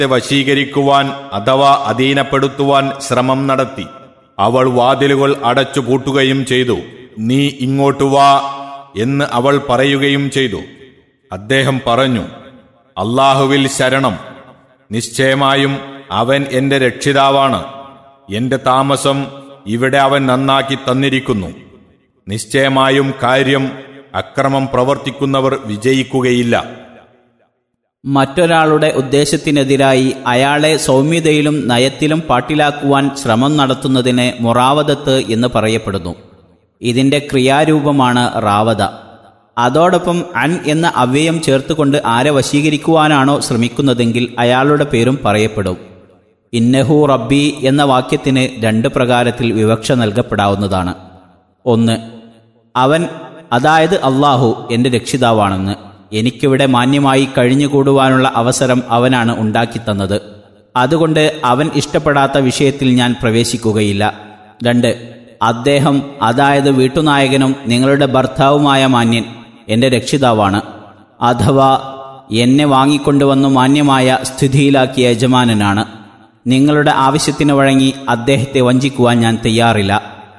വശീകരിക്കുവാൻ അഥവാ അധീനപ്പെടുത്തുവാൻ ശ്രമം നടത്തി. അവൾ വാതിലുകൾ അടച്ചു പൂട്ടുകയും ചെയ്തു. നീ ഇങ്ങോട്ട് വാ എന്ന് അവൾ പറയുകയും ചെയ്തു. അദ്ദേഹം പറഞ്ഞു, അല്ലാഹുവിൽ ശരണം, നിശ്ചയമായും അവൻ എന്റെ രക്ഷിതാവാണ്. എന്റെ താമസം ഇവിടെ അവൻ നന്നാക്കി തന്നിരിക്കുന്നു. നിശ്ചയമായും കാര്യം അക്രമം പ്രവർത്തിക്കുന്നവർ വിജയിക്കുകയില്ല. മറ്റൊരാളുടെ ഉദ്ദേശത്തിനെതിരായി അയാളെ സൗമ്യതയിലും നയത്തിലും പാട്ടിലാക്കുവാൻ ശ്രമം നടത്തുന്നതിന് മുറാവദത്ത് എന്ന് പറയപ്പെടുന്നു. ഇതിന്റെ ക്രിയാരൂപമാണ് റാവദ. അതോടൊപ്പം അൻ എന്ന അവ്യയം ചേർത്തുകൊണ്ട് ആരെ വശീകരിക്കുവാനാണോ ശ്രമിക്കുന്നതെങ്കിൽ അയാളുടെ പേരും പറയപ്പെടും. ഇന്നഹു റബ്ബി എന്ന വാക്യത്തിന് 2 പ്രകാരത്തിൽ വിവക്ഷ നൽകപ്പെടാവുന്നതാണ്. 1, അവൻ, അതായത് അല്ലാഹു എന്റെ രക്ഷിതാവാണെന്ന്. എനിക്കിവിടെ മാന്യമായി കഴിഞ്ഞുകൂടുവാനുള്ള അവസരം അവനാണ് ഉണ്ടാക്കിത്തന്നത്. അതുകൊണ്ട് അവൻ ഇഷ്ടപ്പെടാത്ത വിഷയത്തിൽ ഞാൻ പ്രവേശിക്കുകയില്ല. 2, അദ്ദേഹം, അതായത് വീട്ടുനായകനും നിങ്ങളുടെ ഭർത്താവുമായ മാന്യൻ എന്റെ രക്ഷിതാവാണ്. അഥവാ എന്നെ വാങ്ങിക്കൊണ്ടുവന്നു മാന്യമായ സ്ഥിതിയിലാക്കിയ യജമാനനാണ്. നിങ്ങളുടെ ആവശ്യത്തിന് വഴങ്ങി അദ്ദേഹത്തെ വഞ്ചിക്കുവാൻ ഞാൻ തയ്യാറില്ല.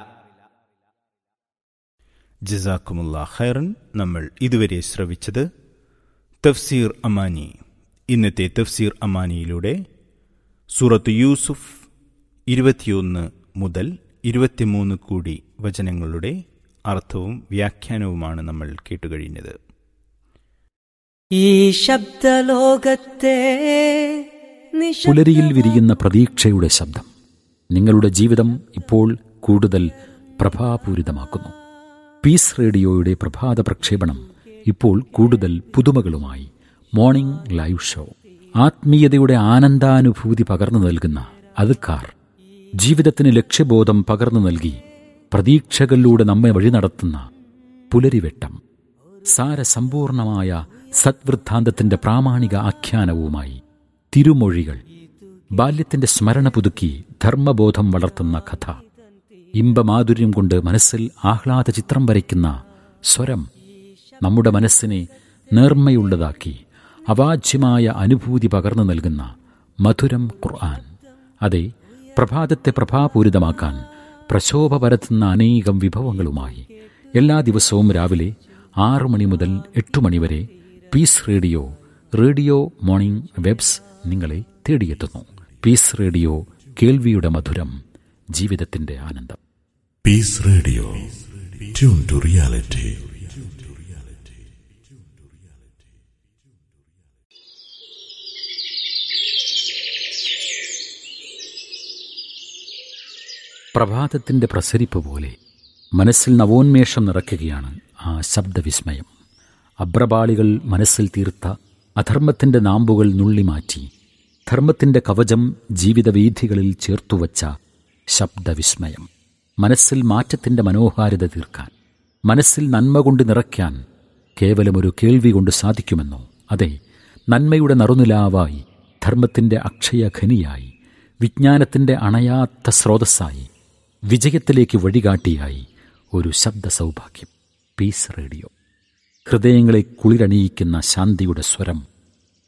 ജസാക്കുമുല്ലാ ഖൈറൻ. നമ്മൾ ഇതുവരെ ശ്രവിച്ചത് തഫ്സീർ അമാനി. ഇന്നത്തെ തഫ്സീർ അമാനിയിലൂടെ സൂറത്ത് യൂസുഫ് 21 മുതൽ 23 കൂടി വചനങ്ങളുടെ അർത്ഥവും വ്യാഖ്യാനവുമാണ് നമ്മൾ കേട്ടുകഴിഞ്ഞത്. ഈ ശബ്ദലോകത്തെ പുലരിയിൽ വിരിയുന്ന പ്രതീക്ഷയുടെ ശബ്ദം നിങ്ങളുടെ ജീവിതം ഇപ്പോൾ കൂടുതൽ പ്രഭാപൂരിതമാക്കുന്നു. പീസ് റേഡിയോയുടെ പ്രഭാത പ്രക്ഷേപണം ഇപ്പോൾ കൂടുതൽ പുതുമകളുമായി. മോർണിംഗ് ലൈവ് ഷോ, ആത്മീയതയുടെ ആനന്ദാനുഭൂതി പകർന്നു നൽകുന്ന അദ്കാർ, ജീവിതത്തിന് ലക്ഷ്യബോധം പകർന്നു നൽകി പ്രതീക്ഷകളിലൂടെ നമ്മെ വഴി നടത്തുന്ന പുലരിവെട്ടം, സാരസമ്പൂർണമായ സദ്വൃത്താന്തത്തിന്റെ പ്രാമാണിക ആഖ്യാനവുമായി തിരുമൊഴികൾ, ബാല്യത്തിന്റെ സ്മരണ പുതുക്കി ധർമ്മബോധം വളർത്തുന്ന കഥ, ഇമ്പമാധുര്യം കൊണ്ട് മനസ്സിൽ ആഹ്ലാദ ചിത്രം വരയ്ക്കുന്ന സ്വരം, നമ്മുടെ മനസ്സിനെ നേർമ്മയുള്ളതാക്കി അവാച്യമായ അനുഭൂതി പകർന്നു നൽകുന്ന മധുരം ഖുർആൻ. അതെ, പ്രഭാതത്തെ പ്രഭാപൂരിതമാക്കാൻ പ്രശോഭ പരത്തുന്ന അനേകം വിഭവങ്ങളുമായി എല്ലാ ദിവസവും രാവിലെ 6 മണി മുതൽ 8 മണി വരെ piece radio, radio morning webs നിങ്ങളെ തേടിയെത്തുന്നു. പീസ് റേഡിയോ, കേൾവിയുടെ മധുരം, ജീവിതത്തിന്റെ ആനന്ദം. Piece radio, tune to reality. പ്രഭാതത്തിന്റെ പ്രസരിപ്പ് പോലെ മനസ്സിൽ നവോന്മേഷം നിറയ്ക്കുകയാണ് ആ ശബ്ദവിസ്മയം. അബ്രപാളികൾ മനസ്സിൽ തീർത്ത അധർമ്മത്തിന്റെ നാമ്പുകൾ നുള്ളിമാറ്റി ധർമ്മത്തിന്റെ കവചം ജീവിതവീഥികളിൽ ചേർത്തുവച്ച ശബ്ദവിസ്മയം. മനസ്സിൽ മാറ്റത്തിന്റെ മനോഹാരിത തീർക്കാൻ, മനസ്സിൽ നന്മ കൊണ്ട് നിറയ്ക്കാൻ കേവലമൊരു കേൾവി കൊണ്ട് സാധിക്കുമെന്നോ? അതെ, നന്മയുടെ നറുനിലാവായി, ധർമ്മത്തിന്റെ അക്ഷയഖനിയായി, വിജ്ഞാനത്തിന്റെ അണയാത്ത സ്രോതസ്സായി, വിജയത്തിലേക്ക് വഴികാട്ടിയായി ഒരു ശബ്ദ സൗഭാഗ്യം. പീസ് റേഡിയോ, ഹൃദയങ്ങളെ കുളിരണിയിക്കുന്ന ശാന്തിയുടെ സ്വരം.